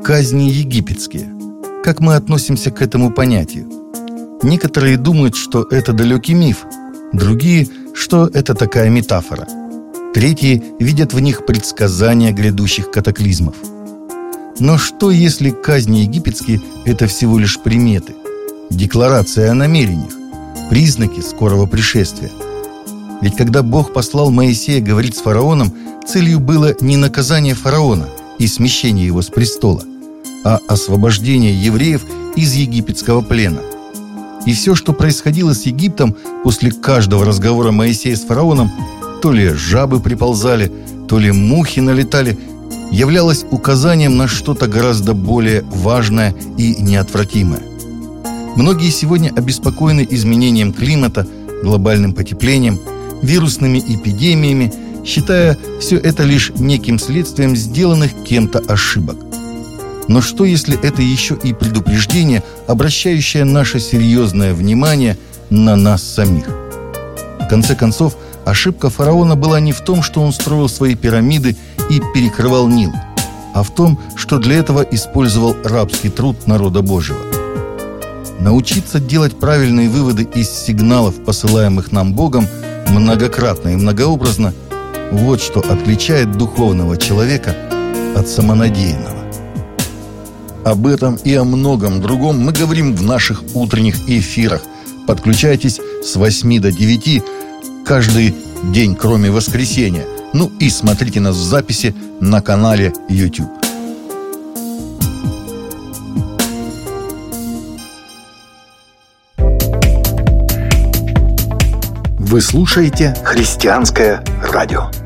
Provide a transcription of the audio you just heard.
Казни египетские. Как мы относимся к этому понятию? Некоторые думают, что это далекий миф, другие, что это такая метафора. Третьи видят в них предсказания грядущих катаклизмов. Но что, если казни египетские – это всего лишь приметы, декларация о намерениях, признаки скорого пришествия? Ведь когда Бог послал Моисея говорить с фараоном, целью было не наказание фараона и смещение его с престола, а освобождение евреев из египетского плена. И все, что происходило с Египтом после каждого разговора Моисея с фараоном, то ли жабы приползали, то ли мухи налетали, являлось указанием на что-то гораздо более важное и неотвратимое. Многие сегодня обеспокоены изменением климата, глобальным потеплением, вирусными эпидемиями, считая все это лишь неким следствием сделанных кем-то ошибок. Но что, если это еще и предупреждение, обращающее наше серьезное внимание на нас самих? В конце концов, ошибка фараона была не в том, что он строил свои пирамиды и перекрывал Нил, а в том, что для этого использовал рабский труд народа Божьего. Научиться делать правильные выводы из сигналов, посылаемых нам Богом, многократно и многообразно – вот что отличает духовного человека от самонадеянного. Об этом и о многом другом мы говорим в наших утренних эфирах. Подключайтесь с 8 до 9 каждый день, кроме воскресенья. Ну и смотрите нас в записи на канале YouTube. Вы слушаете «Христианское радио».